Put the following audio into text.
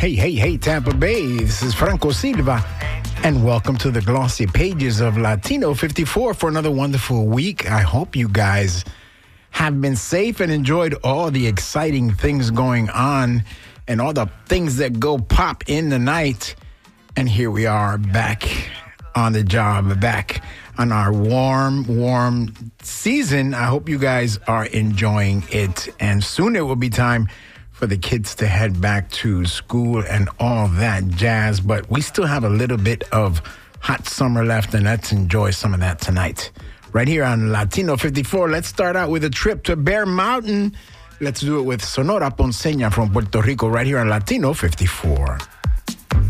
Hey, Tampa Bay. This is Franco Silva, and welcome to the glossy pages of Latino 54 for another wonderful week. I hope you guys have been safe and enjoyed all the exciting things going on and all the things that go pop in the night. And here we are back on the job, back on our warm season. I hope you guys are enjoying it. And soon it will be time for the kids to head back to school and all that jazz. But we still have a little bit of hot summer left, and let's enjoy some of that tonight. Right here on Latino 54, let's start out with a trip to Bear Mountain. Let's do it with Sonora Ponceña from Puerto Rico right here on Latino 54.